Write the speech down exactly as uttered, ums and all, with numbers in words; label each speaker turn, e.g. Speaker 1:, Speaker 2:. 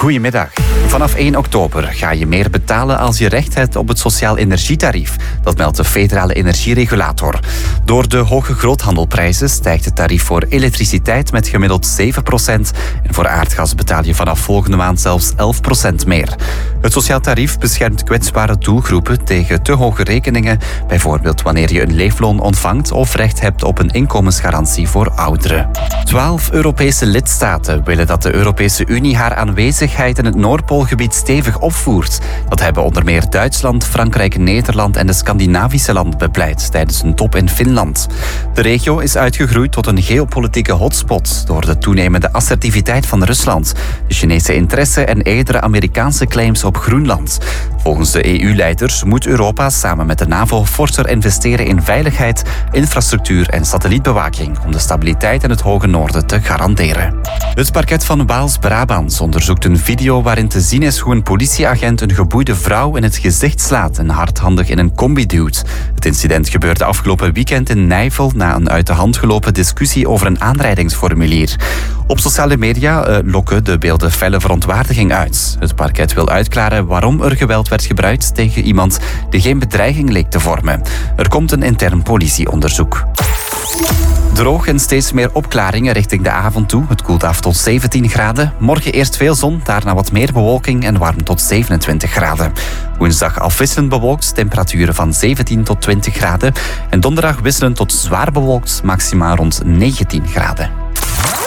Speaker 1: Goedemiddag. Vanaf één oktober ga je meer betalen als je recht hebt op het sociaal energietarief. Dat meldt de federale energieregulator. Door de hoge groothandelprijzen stijgt het tarief voor elektriciteit met gemiddeld zeven procent. En voor aardgas betaal je vanaf volgende maand zelfs elf procent meer. Het sociaal tarief beschermt kwetsbare doelgroepen tegen te hoge rekeningen. Bijvoorbeeld wanneer je een leefloon ontvangt of recht hebt op een inkomensgarantie voor ouderen. Twaalf Europese lidstaten willen dat de Europese Unie haar aanwezigheid in het Noordpoolgebied stevig opvoert. Dat hebben onder meer Duitsland, Frankrijk, Nederland en de Scandinavische landen bepleit tijdens een top in Finland. De regio is uitgegroeid tot een geopolitieke hotspot door de toenemende assertiviteit van Rusland, de Chinese interesse en eerdere Amerikaanse claims op Groenland. Volgens de E U-leiders moet Europa samen met de NAVO forser investeren in veiligheid, infrastructuur en satellietbewaking om de stabiliteit in het Hoge Noorden te garanderen. Het parket van Waals-Brabant onderzoekt een video waarin te zien is hoe een politieagent een geboeide vrouw in het gezicht slaat en hardhandig in een combi duwt. Het incident gebeurde afgelopen weekend in Nijvel na een uit de hand gelopen discussie over een aanrijdingsformulier. Op sociale media uh, lokken de beelden felle verontwaardiging uit. Het parket wil uitklaren waarom er geweld werd gebruikt tegen iemand die geen bedreiging leek te vormen. Er komt een intern politieonderzoek. Droog en steeds meer opklaringen richting de avond toe. Het koelt af tot zeventien graden. Morgen eerst veel zon, daarna wat meer bewolking en warm tot zevenentwintig graden. Woensdag afwisselend bewolkt, temperaturen van zeventien tot twintig graden. En donderdag wisselend tot zwaar bewolkt, maximaal rond negentien graden.